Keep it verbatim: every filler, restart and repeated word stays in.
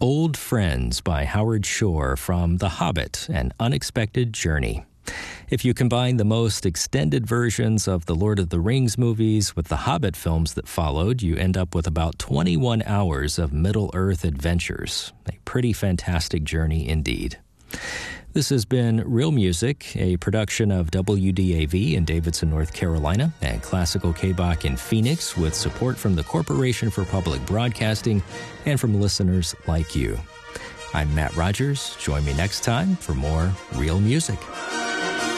Old Friends by Howard Shore from The Hobbit, An Unexpected Journey. If you combine the most extended versions of the Lord of the Rings movies with the Hobbit films that followed, you end up with about twenty-one hours of Middle-earth adventures. A pretty fantastic journey indeed. This has been Real Music, a production of W D A V in Davidson, North Carolina, and Classical K B O C in Phoenix, with support from the Corporation for Public Broadcasting and from listeners like you. I'm Matt Rogers. Join me next time for more Real Music.